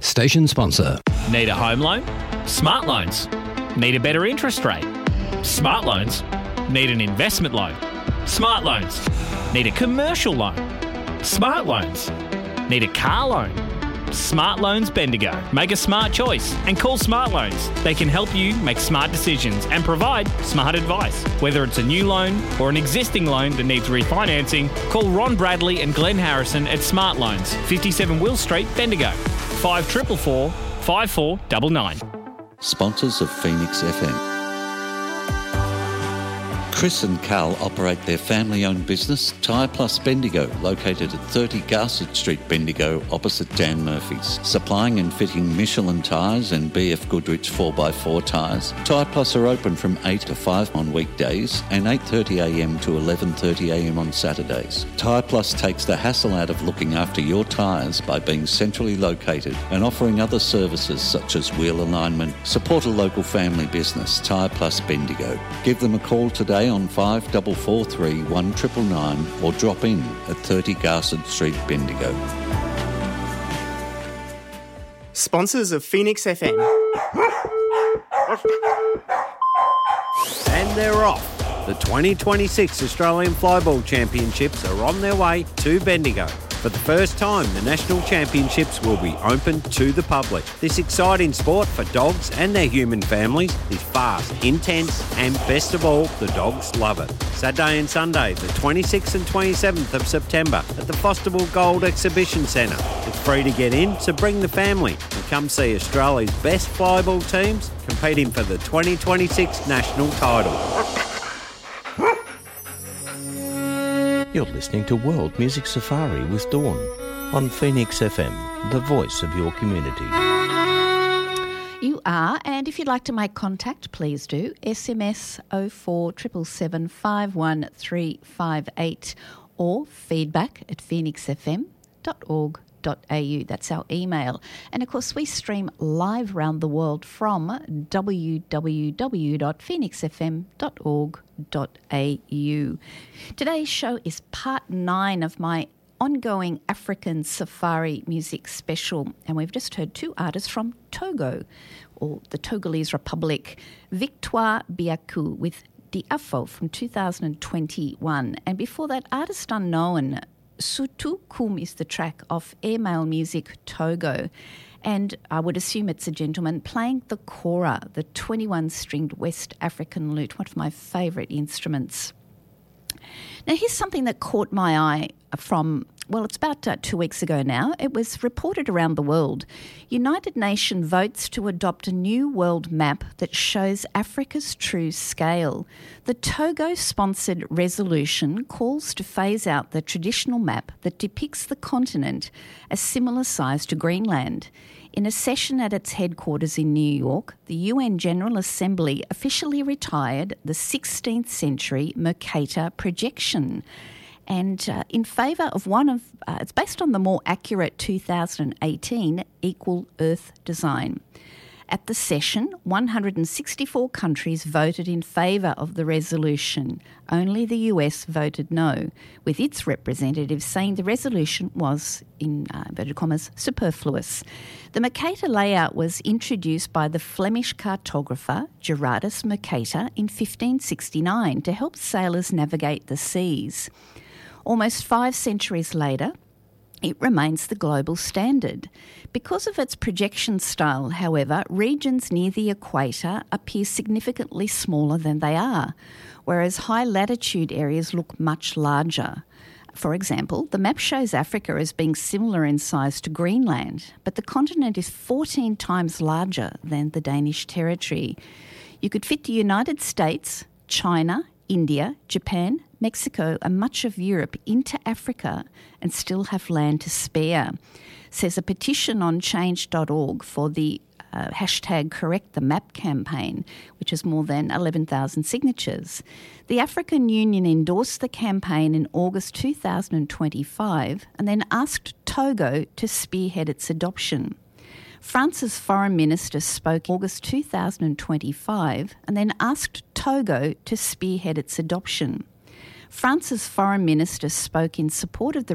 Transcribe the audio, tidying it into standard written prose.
Station sponsor. Need a home loan? Smart Loans. Need a better interest rate? Smart Loans. Need an investment loan? Smart Loans. Need a commercial loan? Smart Loans. Need a car loan? Smart Loans Bendigo. Make a smart choice and call Smart Loans. They can help you make smart decisions and provide smart advice. Whether it's a new loan or an existing loan that needs refinancing, call Ron Bradley and Glenn Harrison at Smart Loans, 57 Will Street, Bendigo. 5444 5499. Sponsors of Phoenix FM. Chris and Carl operate their family-owned business, Tyre Plus Bendigo, located at 30 Garsett Street, Bendigo, opposite Dan Murphy's. Supplying and fitting Michelin tyres and BF Goodrich 4x4 tyres, Tyre Plus are open from 8 to 5 on weekdays and 8:30am to 11:30am on Saturdays. Tyre Plus takes the hassle out of looking after your tyres by being centrally located and offering other services such as wheel alignment. Support a local family business, Tyre Plus Bendigo. Give them a call today on 5443 1999 or drop in at 30 Garsett Street, Bendigo. Sponsors of Phoenix FM. And they're off. The 2026 Australian Flyball Championships are on their way to Bendigo. For the first time, the National Championships will be open to the public. This exciting sport for dogs and their human families is fast, intense, and best of all, the dogs love it. Saturday and Sunday, the 26th and 27th of September at the Fosterville Gold Exhibition Centre. It's free to get in, so bring the family and come see Australia's best flyball teams competing for the 2026 national title. You're listening to World Music Safari with Dawn on Phoenix FM, the voice of your community. You are, and if you'd like to make contact, please do. SMS 0477 51358 or feedback at phoenixfm.org.au. That's our email. And of course, we stream live around the world from www.phoenixfm.org.au. Today's show is part 9 of my ongoing African Safari music special, and we've just heard 2 artists from Togo, or the Togolese Republic, Victoire Biakou with Diafo from 2021, and before that, Artist Unknown, Sutu Kum is the track of Airmail Music Togo, and I would assume it's a gentleman playing the kora, the 21-stringed West African lute, one of my favourite instruments. Now, here's something that caught my eye from, well, it's about 2 weeks ago now. It was reported around the world. United Nations votes to adopt a new world map that shows Africa's true scale. The Togo-sponsored resolution calls to phase out the traditional map that depicts the continent as similar size to Greenland. In a session at its headquarters in New York, the UN General Assembly officially retired the 16th century Mercator projection. And in favour of it's based on the more accurate 2018 Equal Earth design. At the session, 164 countries voted in favour of the resolution. Only the US voted no, with its representatives saying the resolution was, in inverted commas, superfluous. The Mercator layout was introduced by the Flemish cartographer Gerardus Mercator in 1569 to help sailors navigate the seas. Almost 5 centuries later, it remains the global standard. Because of its projection style, however, regions near the equator appear significantly smaller than they are, whereas high latitude areas look much larger. For example, the map shows Africa as being similar in size to Greenland, but the continent is 14 times larger than the Danish territory. You could fit the United States, China, India, Japan, Mexico and much of Europe into Africa and still have land to spare, says a petition on change.org for the hashtag Correct the Map campaign, which has more than 11,000 signatures. The African Union endorsed the campaign in August 2025 and then asked Togo to spearhead its adoption. France's foreign minister spoke in August 2025 and then asked Togo to spearhead its adoption. France's foreign minister spoke in support of the